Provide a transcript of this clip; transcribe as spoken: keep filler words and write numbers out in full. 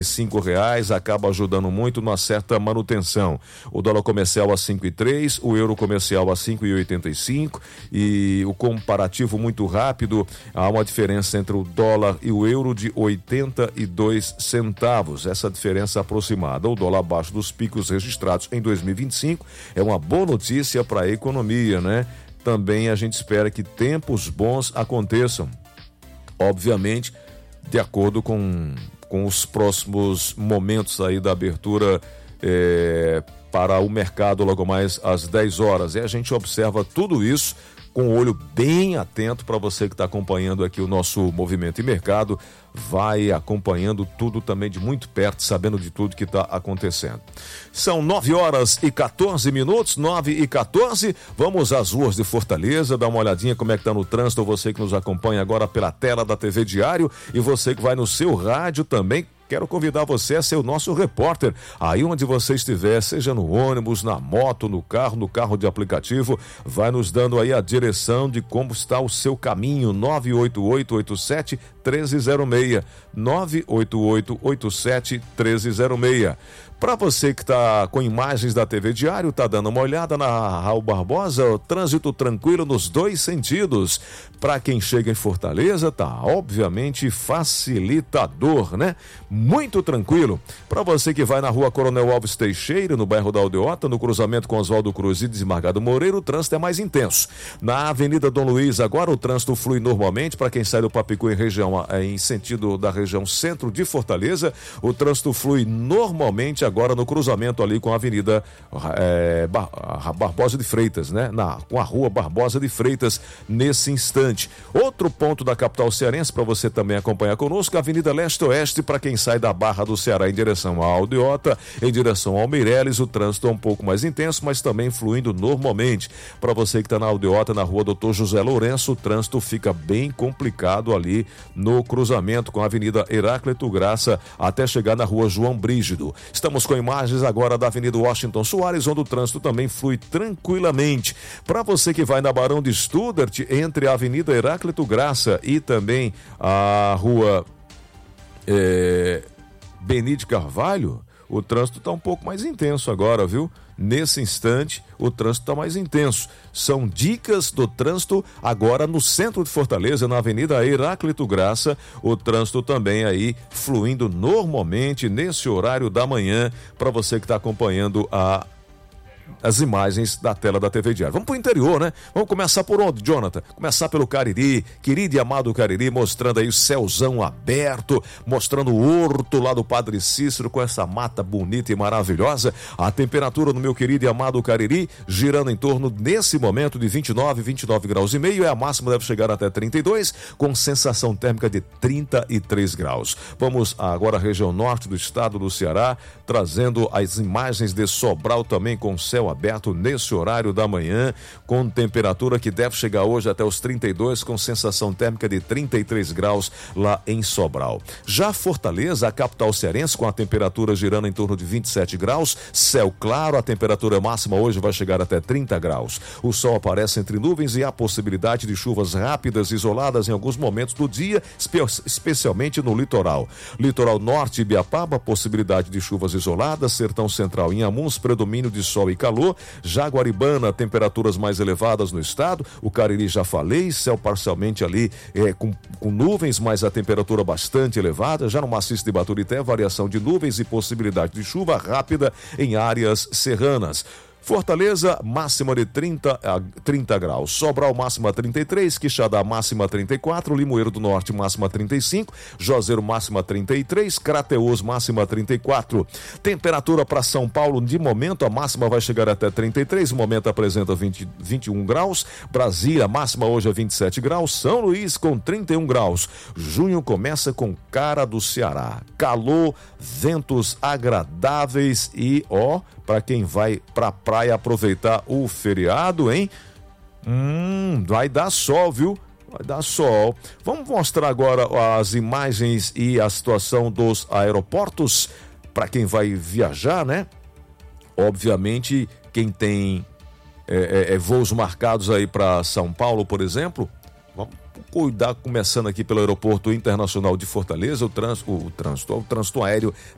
cinco reais, acaba ajudando muito numa certa manutenção. O dólar comercial a cinco e três, o euro comercial a cinco e oitenta e cinco, e o comparativo muito rápido, há uma diferença entre o dólar e o euro de oitenta e dois centavos, essa diferença aproximada. O dólar abaixo dos picos registrados em dois mil e vinte e cinco é uma boa notícia para a economia, né? Também a gente espera que tempos bons aconteçam, obviamente, de acordo com com os próximos momentos aí da abertura é, para o mercado logo mais às dez horas. E a gente observa tudo isso com o olho bem atento. Para você que está acompanhando aqui o nosso movimento e mercado, vai acompanhando tudo também de muito perto, sabendo de tudo que está acontecendo. São nove horas e quatorze minutos, nove e quatorze. Vamos às ruas de Fortaleza, dar uma olhadinha como é que está no trânsito. Você que nos acompanha agora pela tela da T V Diário e você que vai no seu rádio também. Quero convidar você a ser o nosso repórter, aí onde você estiver, seja no ônibus, na moto, no carro, no carro de aplicativo, vai nos dando aí a direção de como está o seu caminho. Nove oito oito oito sete um três zero seis, nove oito oito oito sete um três zero seis. Para você que está com imagens da T V Diário, está dando uma olhada na Raul Barbosa, o trânsito tranquilo nos dois sentidos. Para quem chega em Fortaleza, tá obviamente facilitador, né? Muito tranquilo. Para você que vai na rua Coronel Alves Teixeira, no bairro da Aldeota, no cruzamento com Oswaldo Cruz e Desembargado Moreira, o trânsito é mais intenso. Na Avenida Dom Luiz, agora o trânsito flui normalmente. Para quem sai do Papicu em região, em sentido da região centro de Fortaleza, o trânsito flui normalmente agora no cruzamento ali com a Avenida é, Bar, Barbosa de Freitas, né? Na, com a rua Barbosa de Freitas nesse instante. Outro ponto da capital cearense para você também acompanhar conosco, a Avenida Leste-Oeste, para quem sai da Barra do Ceará em direção à Aldeota, em direção ao Meireles, o trânsito é um pouco mais intenso, mas também fluindo normalmente. Para você que está na Aldeota, na rua Doutor José Lourenço, o trânsito fica bem complicado ali no cruzamento com a Avenida Heráclito Graça até chegar na rua João Brígido. Estamos com imagens agora da Avenida Washington Soares, onde o trânsito também flui tranquilamente. Para você que vai na Barão de Studart, entre a Avenida Heráclito Graça e também a rua é, Benite Carvalho, o trânsito está um pouco mais intenso agora, viu? Nesse instante, o trânsito está mais intenso. São dicas do trânsito agora no centro de Fortaleza, na Avenida Heráclito Graça. O trânsito também aí fluindo normalmente nesse horário da manhã, para você que está acompanhando a as imagens da tela da T V Diário. Vamos pro interior, né? Vamos começar por onde, Jonathan? Começar pelo Cariri, querido e amado Cariri, mostrando aí o céuzão aberto, mostrando o horto lá do Padre Cícero, com essa mata bonita e maravilhosa. A temperatura no meu querido e amado Cariri, girando em torno, nesse momento, de vinte e nove, vinte e nove graus e meio, e a máxima deve chegar até trinta e dois, com sensação térmica de trinta e três graus. Vamos agora à região norte do estado do Ceará, trazendo as imagens de Sobral também com céu aberto nesse horário da manhã, com temperatura que deve chegar hoje até os trinta e dois, com sensação térmica de trinta e três graus lá em Sobral. Já Fortaleza, a capital cearense, com a temperatura girando em torno de vinte e sete graus, céu claro, a temperatura máxima hoje vai chegar até trinta graus. O sol aparece entre nuvens e há possibilidade de chuvas rápidas isoladas em alguns momentos do dia, espe- especialmente no litoral. Litoral norte, Ibiapaba, possibilidade de chuvas isoladas, Sertão Central, Inhamuns, predomínio de sol e calor. Jaguaribana, temperaturas mais elevadas no estado. O Cariri já falei, céu parcialmente ali é, com, com nuvens, mas a temperatura bastante elevada. Já no maciço de Baturité, variação de nuvens e possibilidade de chuva rápida em áreas serranas. Fortaleza, máxima de trinta, trinta graus. Sobral, máxima trinta e três. Quixadá, máxima trinta e quatro. Limoeiro do Norte, máxima trinta e cinco. Juazeiro, máxima trinta e três. Crateús, máxima trinta e quatro. Temperatura para São Paulo, de momento, a máxima vai chegar até trinta e três. No momento apresenta vinte, vinte e um graus. Brasília, máxima hoje é vinte e sete graus. São Luís, com trinta e um graus. Junho começa com cara do Ceará. Calor, ventos agradáveis e, ó, para quem vai pra praia aproveitar o feriado, hein? Hum, vai dar sol, viu? Vai dar sol. Vamos mostrar agora as imagens e a situação dos aeroportos para quem vai viajar, né? Obviamente, quem tem é, é, voos marcados aí para São Paulo, por exemplo, vamos cuidar, começando aqui pelo Aeroporto Internacional de Fortaleza. O trânsito, o trânsito, o trânsito aéreo